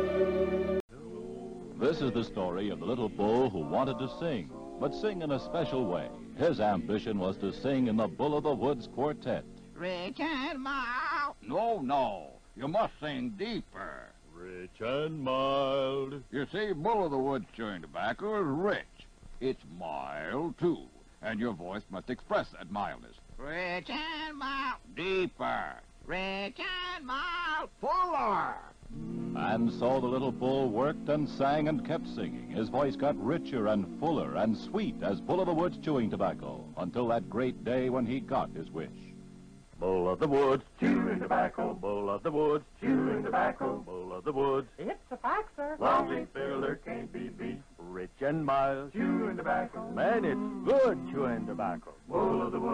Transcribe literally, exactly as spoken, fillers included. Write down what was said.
This is the story of the little bull who wanted to sing, but sing in a special way. His ambition was to sing in the Bull of the Woods Quartet. Rich and mild. No, no. You must sing deeper. Rich and mild. You see, Bull of the Woods chewing tobacco is rich. It's mild, too. And your voice must express that mildness. Rich and mild. Deeper. Rich and mild. Fuller. And so the little bull worked and sang and kept singing. His voice got richer and fuller and sweet as Bull of the Woods chewing tobacco, until that great day when he got his wish. Bull of the Woods, chewing tobacco. Bull of the Woods, chewing tobacco. Bull of the Woods, It's a fact, sir. long filler can't be beat. Rich and mild, chewing tobacco. Man, it's good chewing tobacco. Bull of the Woods.